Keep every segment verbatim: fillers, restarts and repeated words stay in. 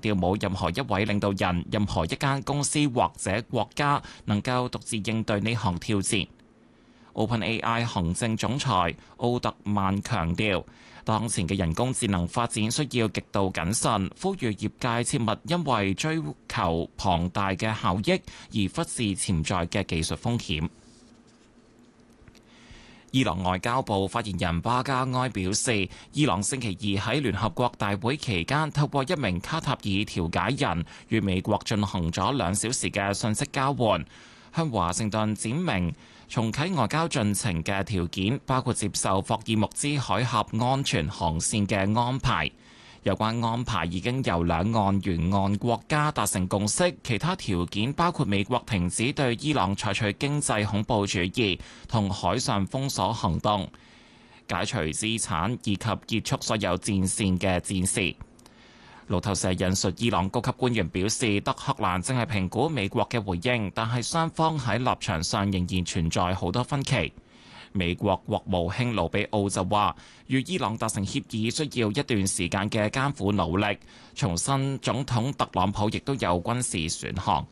調冇任何一位領導人、任何一間公司或者國家能夠獨自應對呢項挑戰。OpenAI 行政總裁奧特曼強調，當前嘅人工智能發展需要極度謹慎，呼籲業界切勿因為追求龐大嘅效益而忽視潛在嘅技術風險。伊朗外交部發言人巴加埃表示，伊朗星期二喺聯合國大會期間，透過一名卡塔爾調解人與美國進行咗兩小時嘅信息交換，向華盛頓展明重啟外交進程嘅條件，包括接受霍爾木茲海峽安全航線嘅安排。有關安排已經由兩岸沿岸國家達成共識，其他條件包括美國停止對伊朗採取經濟恐怖主義同海上封鎖行動，解除資產以及結束所有戰線嘅戰事。路透社引述伊朗高級官員表示，德黑蘭正係評估美國嘅回應，但係雙方喺立場上仍然存在好多分歧。美國國務卿盧比奧就話，與伊朗達成協議需要一段時間嘅艱苦努力。重申總統特朗普亦都有軍事選項。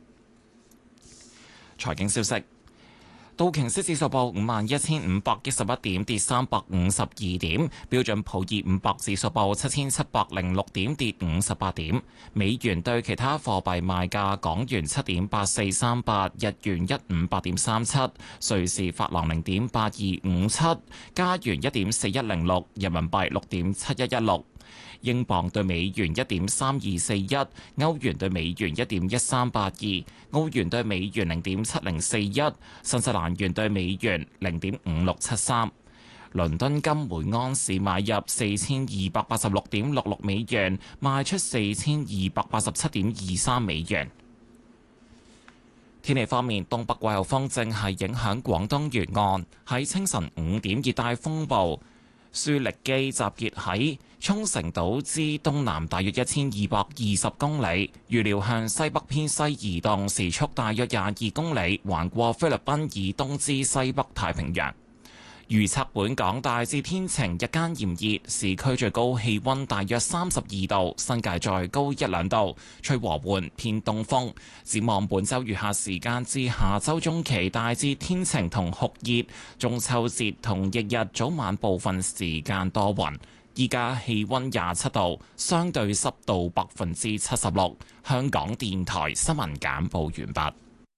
財經消息。道瓊斯指數報五萬一千五百一十一點，跌三百五十二點；標準普爾五百指數報七千七百零六點，跌五十八點。美元對其他貨幣賣價：港元七點八四三八，日元一五八點三七，瑞士法郎零點八二五七，加元一點四一零六，人民幣六點七一一六。英鎊對美元一點三二四一，歐元對美元一點一三八二，澳元對美元零點七零四一，新西蘭元對美元零點五六七三。倫敦金每安士買入四千二百八十六點六六美元，賣出四千二百八十七點二三美元。天氣方面，東北季候風正係影響廣東沿岸，喺清晨五點，熱帶風暴舒力基集結喺沖繩島之東南大約一千二百二十公里，預料向西北偏西移動，時速大約廿二公里，橫過菲律賓以東之西北太平洋。預測本港大致天晴，日間炎熱，市區最高氣溫大約三十二度，新界再高一兩度，吹和緩偏東風。展望本週餘下時間至下週中期，大致天晴同酷熱，中秋節同翌日早晚部分時間多雲。依家氣溫廿七度，相對濕度百分之七十六。香港電台新聞簡報完畢。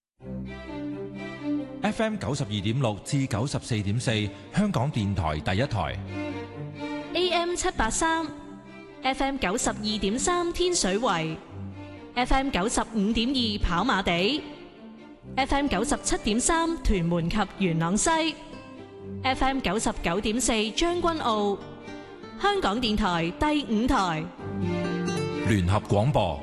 F M 九十二點六至九十四點四，香港電台第一台。 A M 七八三，F M 九十二點三天水圍，F M 九十五點二跑馬地，F M 九十七點三屯門及元朗西，F M 九十九點四將軍澳。香港電台第五台聯合廣播。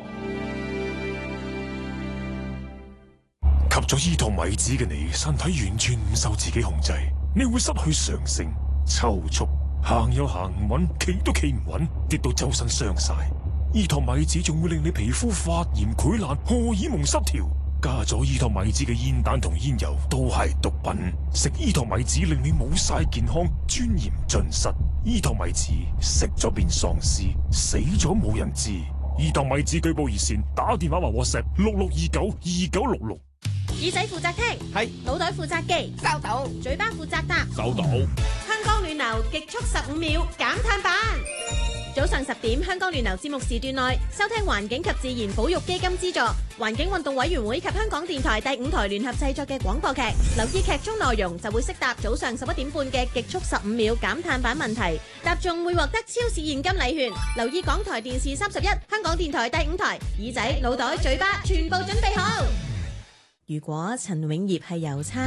吸咗伊托米子嘅你，身體完全唔受自己控制，你會失去常性、抽搐，行又行唔穩，企都企唔穩，跌到周身傷晒。伊托米子仲會令你皮膚發炎、潰爛、荷爾蒙失調。加咗伊托米子嘅煙彈同煙油都係毒品，食伊托米子令你冇晒健康、尊嚴盡失。伊托米子食咗變喪屍，死咗冇人知。伊托米子舉報熱線，打電話或 WhatsApp 六六二九二九六六。 耳仔負責聽，係腦袋負責記，收到；嘴巴負責答， 收到。 香港暖流極速十五秒減碳版，早上十點香港暖流節目時段內收聽環境及自然保育基金資助、環境運動委員會及香港電台第五台聯合製作嘅廣播劇，留意劇中內容就會識答早上十一點半嘅極速十五秒減碳版問題，答中會獲得超市現金禮券。留意港台電視三十一、香港電台第五台，耳仔、腦袋、嘴巴全部準備好。如果陳永業係郵差，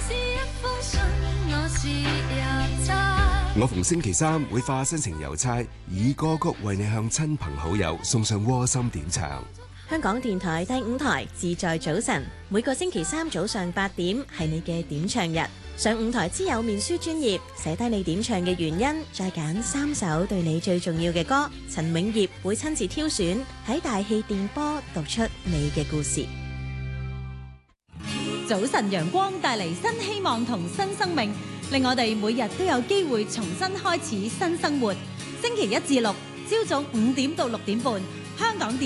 我逢星期三會化身成郵差，以歌曲為你向親朋好友送上窩心點唱。 香港電台第五台自在早晨，每個星期三早上八點係你嘅點唱日。上五台之友面書專頁寫低你點唱嘅原因，再揀三首對你最重要嘅歌，陳永業會親自挑選，喺大氣電波讀出你嘅故事。 早晨陽光帶嚟新希望同新生命，令我哋每日都有機會重新開始新生活。星期一至六朝早五點到六點半，香港電